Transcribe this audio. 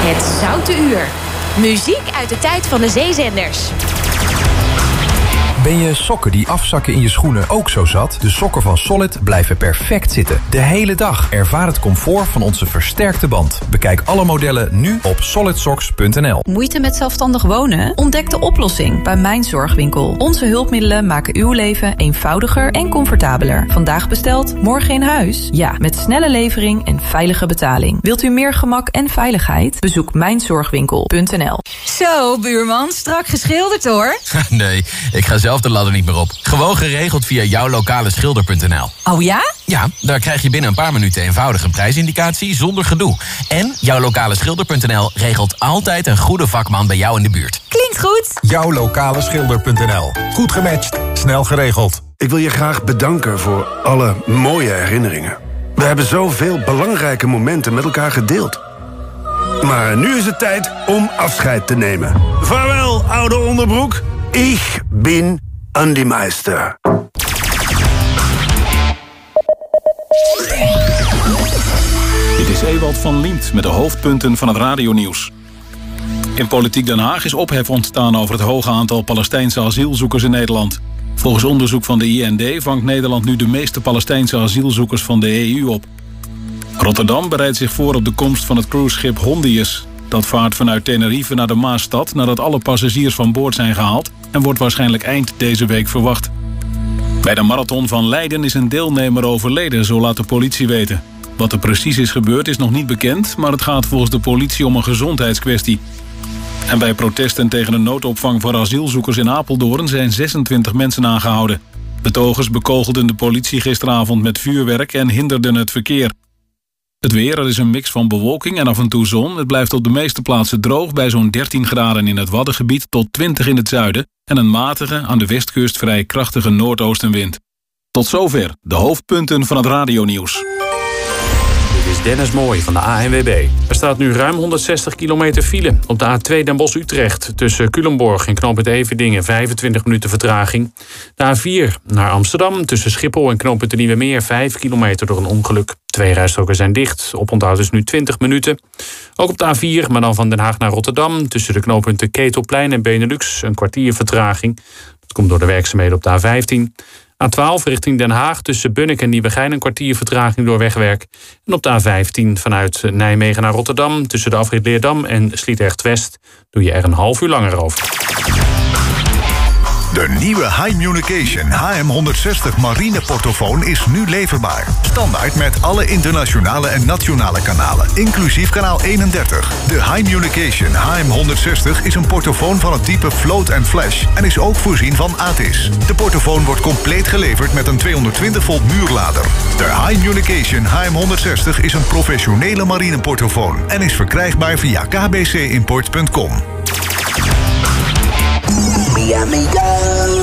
Het Zoute Uur. Muziek uit de tijd van de zeezenders. Ben je sokken die afzakken in je schoenen ook zo zat? De sokken van Solid blijven perfect zitten. De hele dag. Ervaar het comfort van onze versterkte band. Bekijk alle modellen nu op solidsocks.nl. Moeite met zelfstandig wonen? Ontdek de oplossing bij Mijn Zorgwinkel. Onze hulpmiddelen maken uw leven eenvoudiger en comfortabeler. Vandaag besteld, morgen in huis? Ja, met snelle levering en veilige betaling. Wilt u meer gemak en veiligheid? Bezoek mijnzorgwinkel.nl. Zo, buurman, strak geschilderd hoor. Nee, ik ga zelf de ladder niet meer op. Gewoon geregeld via jouwlokaleschilder.nl. Oh ja? Ja, daar krijg je binnen een paar minuten eenvoudig een prijsindicatie zonder gedoe. En jouwlokaleschilder.nl regelt altijd een goede vakman bij jou in de buurt. Klinkt goed. Jouwlokaleschilder.nl. Goed gematcht, snel geregeld. Ik wil je graag bedanken voor alle mooie herinneringen. We hebben zoveel belangrijke momenten met elkaar gedeeld. Maar nu is het tijd om afscheid te nemen. Vaarwel, oude onderbroek. Ik ben Andy Meister. Dit is Ewald van Liemt met de hoofdpunten van het radionieuws. In Politiek Den Haag is ophef ontstaan over het hoge aantal Palestijnse asielzoekers in Nederland. Volgens onderzoek van de IND vangt Nederland nu de meeste Palestijnse asielzoekers van de EU op. Rotterdam bereidt zich voor op de komst van het cruiseschip Hondius. Dat vaart vanuit Tenerife naar de Maasstad nadat alle passagiers van boord zijn gehaald en wordt waarschijnlijk eind deze week verwacht. Bij de marathon van Leiden is een deelnemer overleden, zo laat de politie weten. Wat er precies is gebeurd is nog niet bekend, maar het gaat volgens de politie om een gezondheidskwestie. En bij protesten tegen de noodopvang voor asielzoekers in Apeldoorn zijn 26 mensen aangehouden. Betogers bekogelden de politie gisteravond met vuurwerk en hinderden het verkeer. Het weer, er is een mix van bewolking en af en toe zon. Het blijft op de meeste plaatsen droog bij zo'n 13 graden in het Waddengebied tot 20 in het zuiden en een matige, aan de westkust vrij krachtige noordoostenwind. Tot zover de hoofdpunten van het radionieuws. Dit is Dennis Mooij van de ANWB. Er staat nu ruim 160 kilometer file op de A2 Den Bosch-Utrecht. Tussen Culemborg en knooppunt Everdingen 25 minuten vertraging. De A4 naar Amsterdam tussen Schiphol en knooppunt de Nieuwe Meer 5 kilometer door een ongeluk. 2 rijstroken zijn dicht. Oponthoud is nu 20 minuten. Ook op de A4, maar dan van Den Haag naar Rotterdam. Tussen de knooppunten Ketelplein en Benelux een kwartier vertraging. Dat komt door de werkzaamheden op de A15. A12 richting Den Haag tussen Bunnik en Nieuwegein een kwartier vertraging door wegwerk. En op de A15 vanuit Nijmegen naar Rotterdam tussen de afrit Leerdam en Sliedrecht-West doe je er een half uur langer over. De nieuwe Hi-Munication HM160 Marine portofoon is nu leverbaar. Standaard met alle internationale en nationale kanalen, inclusief kanaal 31. De Hi-Munication HM160 is een portofoon van het type Float & Flash en is ook voorzien van ATIS. De portofoon wordt compleet geleverd met een 220 volt muurlader. De Hi-Munication HM160 is een professionele marine portofoon en is verkrijgbaar via kbcimport.com. Mi amiga.